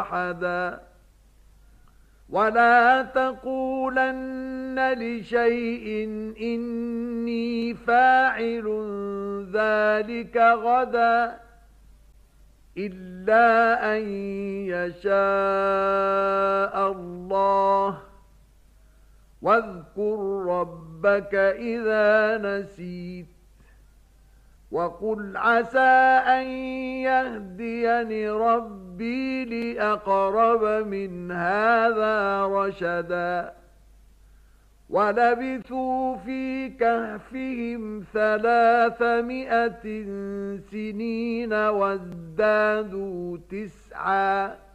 أحدا ولا تقولن لشيء إني فاعل ذلك غدا إلا أن يشاء الله واذكر ربك إذا نسيت وقل عسى أن يهديني ربي لأقرب من هذا رشدا ولبثوا في كهفهم 300 سنين وازدادوا 9